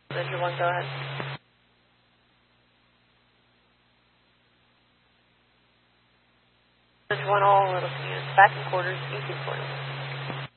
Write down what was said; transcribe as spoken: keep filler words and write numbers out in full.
Bridger one, go ahead. Bridger one, all little units, back in quarters, easy quarters.